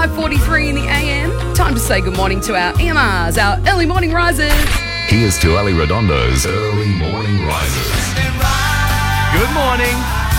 5:43 in the AM. Time to say good morning to our EMRs, our early morning risers. Here's to Ali Redondo's Early Morning Risers. Good morning.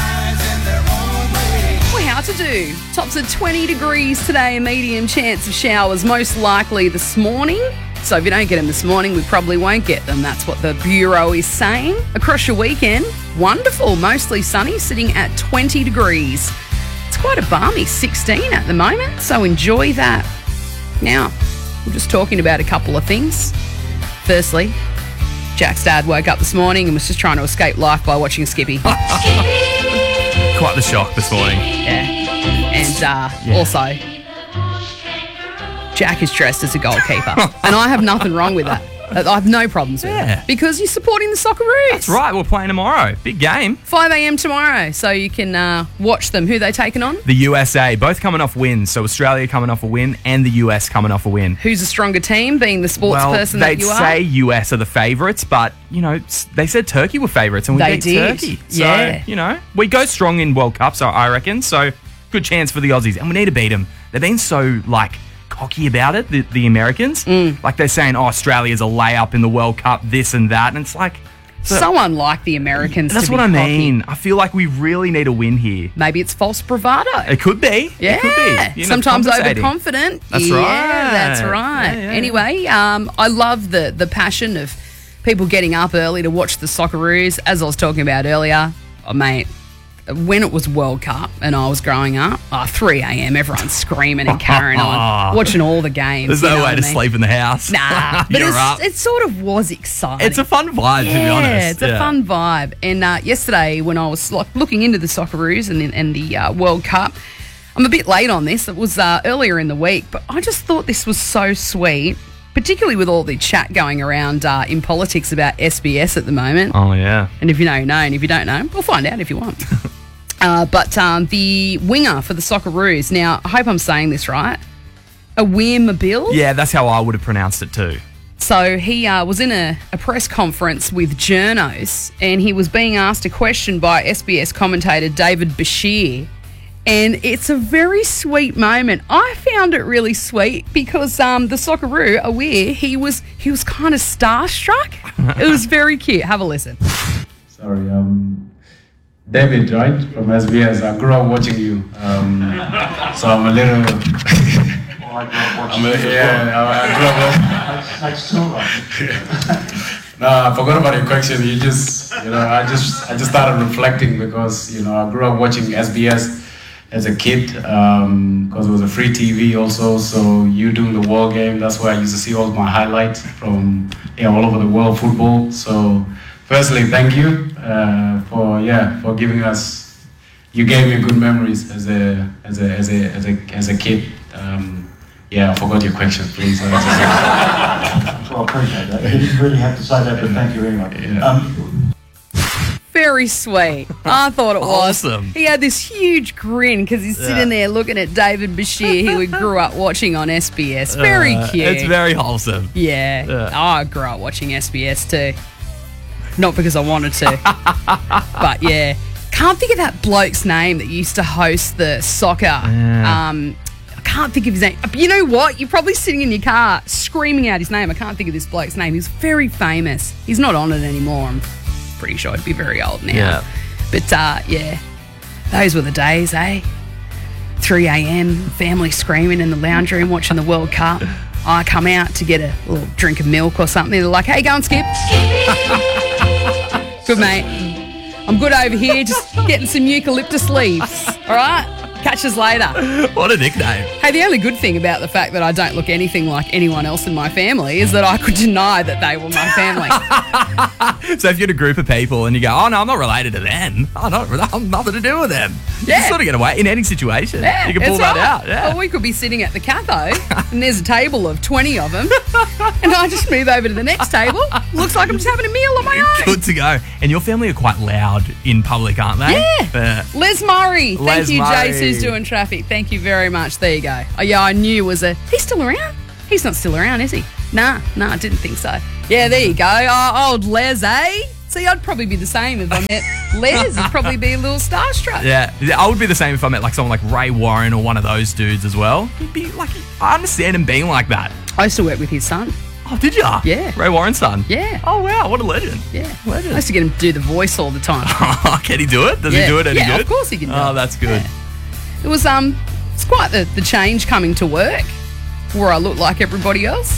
Well, how to do? Tops at 20 degrees today, a medium chance of showers, most likely this morning. So if you don't get them this morning, we probably won't get them. That's what the Bureau is saying. Across your weekend, wonderful, mostly sunny, sitting at 20 degrees. It's quite a balmy 16 at the moment, so enjoy that. Now, we're just talking about a couple of things. Firstly, Jack's dad woke up this morning and was just trying to escape life by watching Skippy. Quite the shock this morning. Yeah. And also, Jack is dressed as a goalkeeper. And I have nothing wrong with that. I have no problems with it. Because you're supporting the Socceroos. That's right, we're playing tomorrow. Big game. 5 a.m. tomorrow, so you can watch them. Who they taking on? The USA, both coming off wins. So Australia coming off a win and the US coming off a win. Who's a stronger team, being the sports person that you are? They'd say US are the favourites, but, you know, they said Turkey were favourites and we beat Turkey. So, yeah. you know, we go strong in World Cups, I reckon. So, good chance for the Aussies. And we need to beat them. They've been so, cocky about it, the Americans. Like they're saying, Australia's a layup in the World Cup, this and that. And it's like... So unlike the Americans. That's to what be I cocky. mean. I feel like we really need a win here. Maybe it's false bravado. It could be. Yeah. It could be. You know, sometimes compensating. overconfident. That's yeah, right. That's right. Yeah. Anyway, I love the passion of people getting up early to watch the Socceroos. As I was talking about earlier, mate, when it was World Cup and I was growing up, 3 a.m, everyone's screaming and carrying on, watching all the games. There's no way to sleep in the house. Nah, but You're up. it sort of was exciting. It's a fun vibe, to be honest. Yeah, it's a fun vibe. And yesterday when I was looking into the Socceroos and the World Cup, I'm a bit late on this. It was earlier in the week, but I just thought this was so sweet, particularly with all the chat going around in politics about SBS at the moment. Oh, yeah. And if you know, you know. And if you don't know, we'll find out if you want. But the winger for the Socceroos, now, I hope I'm saying this right, Awir Mabil. Yeah, that's how I would have pronounced it too. So he was in a press conference with journos and he was being asked a question by SBS commentator David Bashir. And it's a very sweet moment. I found it really sweet because the Socceroo, Awir, he was kind of starstruck. It was very cute. Have a listen. Sorry, David, right, from SBS. I grew up watching you, so I'm a little. I grew up watching. That's so right. No, I forgot about your question. I just started reflecting because I grew up watching SBS as a kid because it was a free TV also. So you doing the world game, that's where I used to see all my highlights from all over the world football. So. Firstly, thank you for giving us. You gave me good memories as a kid. I forgot your question, please. Well, I appreciate that. You didn't really have to say that, but thank you anyway. Yeah. Very sweet. I thought it was. Awesome. He had this huge grin because he's sitting there looking at David Bashir, who we grew up watching on SBS. Very cute. It's very wholesome. Yeah. I grew up watching SBS too. Not because I wanted to, but yeah. Can't think of that bloke's name that used to host the soccer. Yeah. I can't think of his name. You know what? You're probably sitting in your car screaming out his name. I can't think of this bloke's name. He's very famous. He's not on it anymore. I'm pretty sure he'd be very old now. Yeah. But those were the days, eh? 3 a.m, family screaming in the lounge room watching the World Cup. I come out to get a little drink of milk or something. They're like, hey, go and Skip. Good, mate. I'm good over here, just getting some eucalyptus leaves. All right? Catch us later. What a nickname. Hey, the only good thing about the fact that I don't look anything like anyone else in my family is that I could deny that they were my family. So if you're in a group of people and you go, oh, no, I'm not related to them. I have nothing to do with them. You Yeah. can sort of get away in any situation. Yeah, You can pull it's that right. out. Yeah. Well, we could be sitting at the cafe and there's a table of 20 of them and I just move over to the next table. Looks like I'm just having a meal on my own. Good to go. And your family are quite loud in public, aren't they? Yeah. Les Murray. Thank Les you, Murray. Jace, who's doing traffic. Thank you very much. There you go. Oh, yeah, I knew he's still around? He's not still around, is he? Nah, I didn't think so. Yeah, there you go. Oh, old Les, eh? See, I'd probably be the same if I met Les. He'd probably be a little starstruck. Yeah, I would be the same if I met like someone like Ray Warren or one of those dudes as well. He'd be like, I understand him being like that. I used to work with his son. Oh, did ya? Yeah. Ray Warren's son? Yeah. Oh, wow, what a legend. Yeah. Legend. I used to get him to do the voice all the time. Can he do it? Does he do it any good? Yeah, of course he can do it. Oh, that's good. Yeah. It was it's quite the change coming to work where I look like everybody else.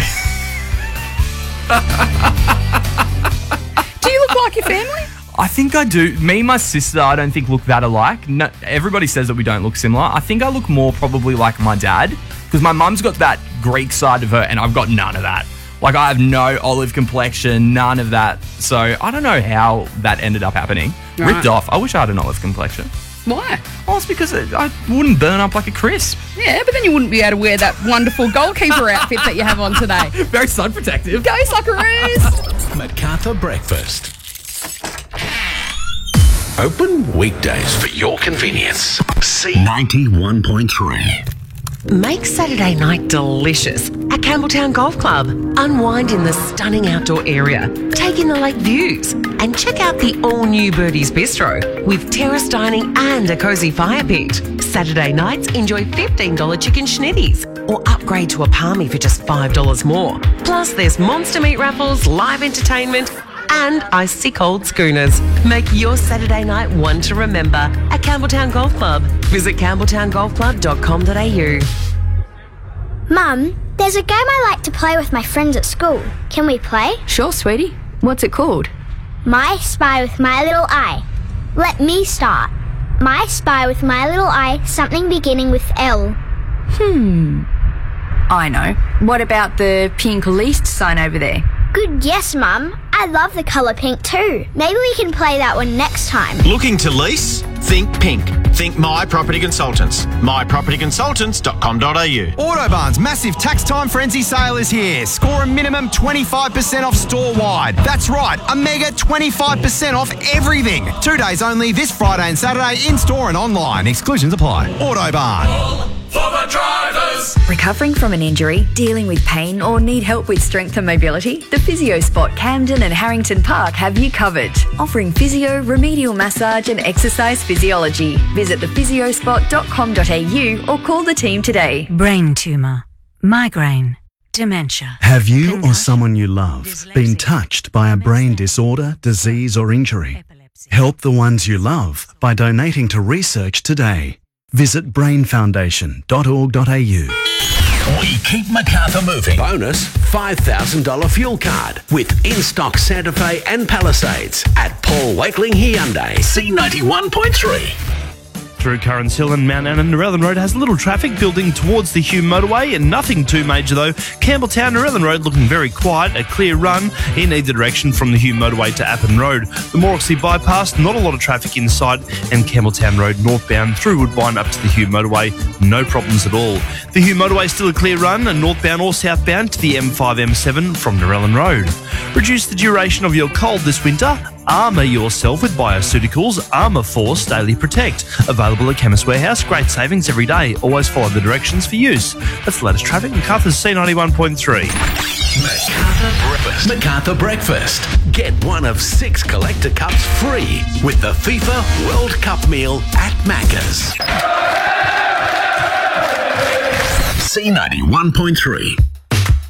Do you look like your family? I think I do. Me and my sister, I don't think look that alike. No, everybody says that we don't look similar. I think I look more probably like my dad because my mum's got that Greek side of her and I've got none of that. Like I have no olive complexion, none of that. So I don't know how that ended up happening. Right. Ripped off. I wish I had an olive complexion. Why? Oh, it's because I wouldn't burn up like a crisp. Yeah, but then you wouldn't be able to wear that wonderful goalkeeper outfit that you have on today. Very sun protective. Go Socceroos! MacArthur Breakfast. Open weekdays for your convenience. C91.3. Make Saturday night delicious at Campbelltown Golf Club. Unwind in the stunning outdoor area, take in the lake views, and check out the all-new Birdie's Bistro with terrace dining and a cosy fire pit. Saturday nights, enjoy $15 chicken schnitties or upgrade to a palmy for just $5 more. Plus, there's monster meat raffles, live entertainment, and icy cold schooners. Make your Saturday night one to remember at Campbelltown Golf Club. Visit campbelltowngolfclub.com.au. Mum, there's a game I like to play with my friends at school. Can we play? Sure, sweetie. What's it called? My Spy with My Little Eye. Let me start. My Spy with My Little Eye, something beginning with L. I know. What about the pink leased sign over there? Good guess, Mum. I love the colour pink too. Maybe we can play that one next time. Looking to lease? Think pink. Think My Property Consultants. mypropertyconsultants.com.au. Autobarn's massive tax time frenzy sale is here. Score a minimum 25% off store-wide. That's right, a mega 25% off everything. 2 days only this Friday and Saturday in-store and online. Exclusions apply. Autobarn. For the drivers. Recovering from an injury, dealing with pain, or need help with strength and mobility? The Physio Spot Camden and Harrington Park have you covered. Offering physio, remedial massage and exercise physiology. Visit thephysiospot.com.au or call the team today. Brain tumour, migraine, dementia. Have you or someone you love been touched by a brain disorder, disease or injury? Help the ones you love by donating to research today. Visit brainfoundation.org.au. We keep MacArthur moving. Bonus $5,000 fuel card with in-stock Santa Fe and Palisades at Paul Wakeling Hyundai. C91.3. Through Currans Hill and Mount Anna, Narellan Road has little traffic building towards the Hume motorway and nothing too major though. Campbelltown, Narellan Road looking very quiet, a clear run in either direction from the Hume motorway to Appin Road. The Morrissey bypass, not a lot of traffic inside, and Campbelltown Road northbound through Woodbine up to the Hume motorway, no problems at all. The Hume motorway still a clear run, and northbound or southbound to the M5 M7 from Narellan Road. Reduce the duration of your cold this winter. Armour yourself with Bioceuticals Armour Force Daily Protect. Available at Chemist Warehouse. Great savings every day. Always follow the directions for use. That's the latest traffic. MacArthur's C91.3. MacArthur Breakfast. MacArthur Breakfast. Get one of 6 collector cups free with the FIFA World Cup meal at Macca's. C91.3.